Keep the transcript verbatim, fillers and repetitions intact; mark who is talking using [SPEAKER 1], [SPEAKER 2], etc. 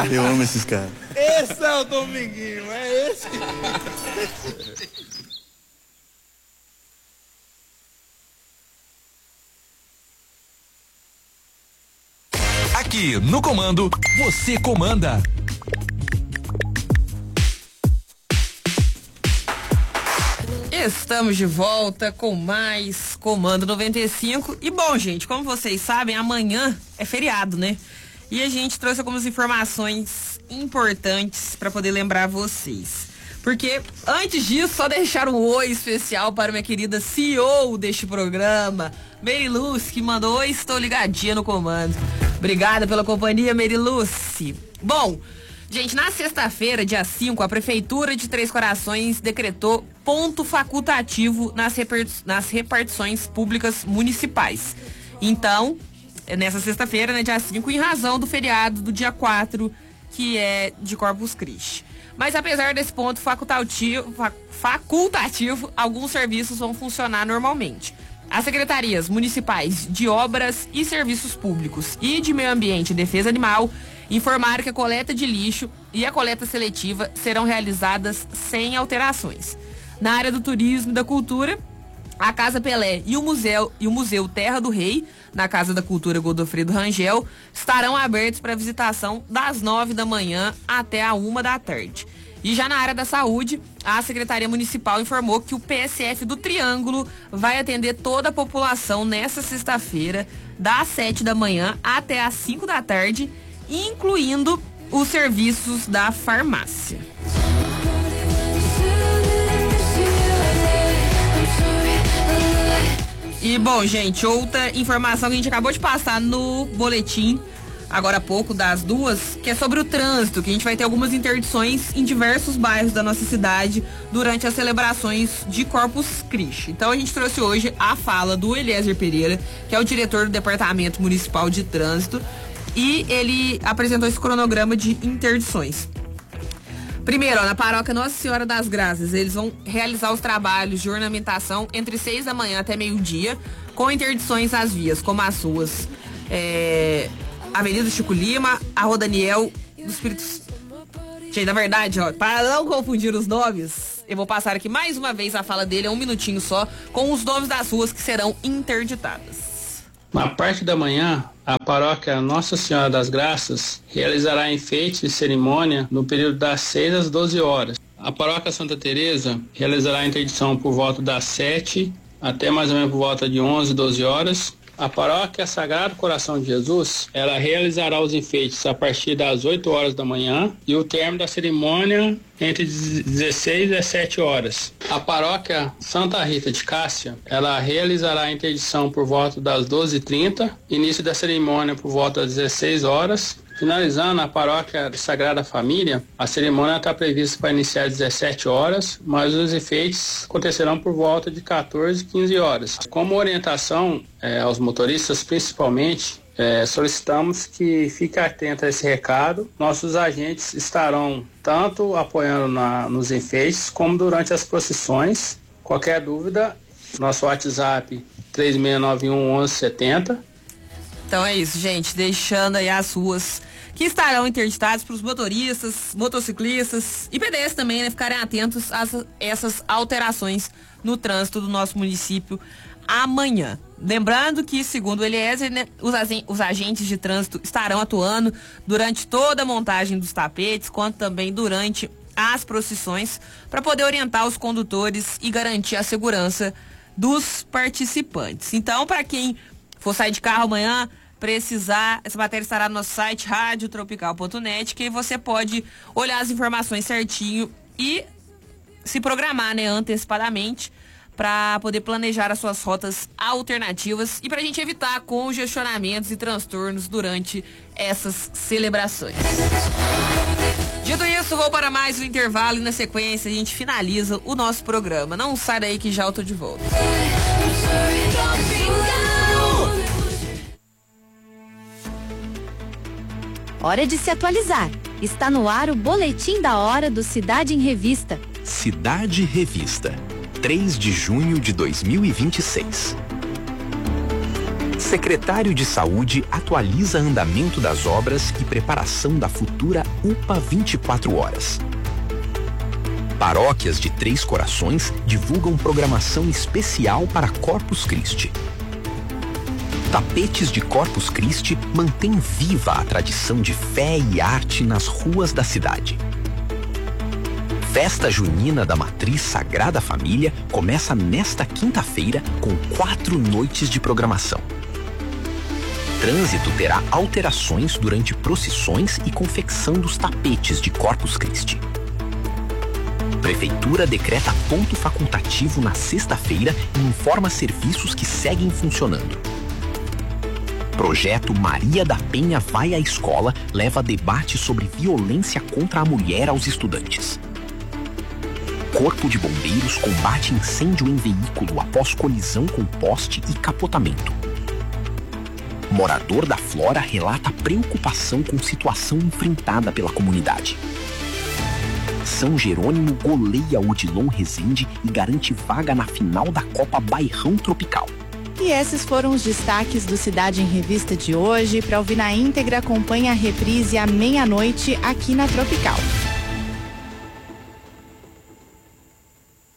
[SPEAKER 1] Eu amo esses caras.
[SPEAKER 2] Esse é o Dominguinho, é esse.
[SPEAKER 3] Aqui no Comando, você comanda.
[SPEAKER 4] Estamos de volta com mais Comando noventa e cinco. E bom, gente, como vocês sabem, amanhã é feriado, né? E a gente trouxe algumas informações importantes para poder lembrar vocês. Porque antes disso, só deixar um oi especial para minha querida C E O deste programa, Mary Lucy, que mandou: oi, estou ligadinha no comando. Obrigada pela companhia, Mary Lucy. Bom, gente, na sexta-feira, dia cinco, a Prefeitura de Três Corações decretou ponto facultativo nas, repart- nas repartições públicas municipais. Então, nessa sexta-feira, né, dia cinco, em razão do feriado do dia quatro, que é de Corpus Christi. Mas apesar desse ponto facultativo, facultativo, alguns serviços vão funcionar normalmente. As secretarias municipais de Obras e Serviços Públicos e de Meio Ambiente e Defesa Animal informaram que a coleta de lixo e a coleta seletiva serão realizadas sem alterações. Na área do turismo e da cultura, a Casa Pelé e o Museu, e o Museu Terra do Rei, na Casa da Cultura Godofredo Rangel, estarão abertos para visitação das nove da manhã até a uma da tarde. E já na área da saúde, a Secretaria Municipal informou que o P S F do Triângulo vai atender toda a população nessa sexta-feira, das sete da manhã até as cinco da tarde, incluindo os serviços da farmácia. E bom, gente, outra informação que a gente acabou de passar no boletim agora há pouco, das duas, que é sobre o trânsito, que a gente vai ter algumas interdições em diversos bairros da nossa cidade durante as celebrações de Corpus Christi. Então a gente trouxe hoje a fala do Eliezer Pereira, que é o diretor do Departamento Municipal de Trânsito, e ele apresentou esse cronograma de interdições. Primeiro, ó, na paróquia Nossa Senhora das Graças, eles vão realizar os trabalhos de ornamentação entre seis da manhã até meio-dia, com interdições às vias, como as ruas é, Avenida Chico Lima, a Rua Daniel do Espírito Santo. Gente, na verdade, ó, para não confundir os nomes, eu vou passar aqui mais uma vez a fala dele, é um minutinho só, com os nomes das ruas que serão interditadas.
[SPEAKER 5] Na parte da manhã, a paróquia Nossa Senhora das Graças realizará enfeite e cerimônia no período das seis às doze horas. A paróquia Santa Teresa realizará a interdição por volta das sete até mais ou menos por volta de onze, doze horas. A paróquia Sagrado Coração de Jesus, ela realizará os enfeites a partir das oito horas da manhã e o término da cerimônia entre dezesseis e dezessete horas. A paróquia Santa Rita de Cássia, ela realizará a interdição por volta das doze e trinta, início da cerimônia por volta das dezesseis horas. Finalizando, a paróquia Sagrada Família, a cerimônia está prevista para iniciar às dezessete horas, mas os enfeites acontecerão por volta de quatorze, quinze horas. Como orientação eh, aos motoristas, principalmente, eh, solicitamos que fiquem atentos a esse recado. Nossos agentes estarão tanto apoiando na, nos enfeites, como durante as procissões. Qualquer dúvida, nosso WhatsApp três seis nove um, onze setenta.
[SPEAKER 4] Então é isso, gente, deixando aí as ruas que estarão interditadas para os motoristas, motociclistas e pedestres também, né, ficarem atentos a essas alterações no trânsito do nosso município amanhã. Lembrando que, segundo o Eliezer, né, os, os agentes de trânsito estarão atuando durante toda a montagem dos tapetes, quanto também durante as procissões, para poder orientar os condutores e garantir a segurança dos participantes. Então, para quem for sair de carro amanhã, precisar, essa matéria estará no nosso site rádio tropical ponto net, que aí você pode olhar as informações certinho e se programar, né, antecipadamente, para poder planejar as suas rotas alternativas e para a gente evitar congestionamentos e transtornos durante essas celebrações. Dito isso, vou para mais um intervalo e na sequência a gente finaliza o nosso programa. Não sai daí que já eu tô de volta.
[SPEAKER 6] Hora de se atualizar. Está no ar o Boletim da Hora do Cidade em Revista.
[SPEAKER 3] Cidade Revista, três de junho de dois mil e vinte e seis.
[SPEAKER 1] Secretário de Saúde atualiza andamento das obras e preparação da futura U P A vinte e quatro horas. Paróquias de Três Corações divulgam programação especial para Corpus Christi. Tapetes de Corpus Christi mantêm viva a tradição de fé e arte nas ruas da cidade. Festa Junina da Matriz Sagrada Família começa nesta quinta-feira com quatro noites de programação. Trânsito terá alterações durante procissões e confecção dos tapetes de Corpus Christi. Prefeitura decreta ponto facultativo na sexta-feira e informa serviços que seguem funcionando. Projeto Maria da Penha Vai à Escola leva debate sobre violência contra a mulher aos estudantes. Corpo de Bombeiros combate incêndio em veículo após colisão com poste e capotamento. Morador da Flora relata preocupação com situação enfrentada pela comunidade. São Jerônimo goleia Odilon Rezende e garante vaga na final da Copa Bairrão Tropical.
[SPEAKER 7] E esses foram os destaques do Cidade em Revista de hoje. Para ouvir na íntegra, acompanhe a reprise à meia-noite aqui na Tropical.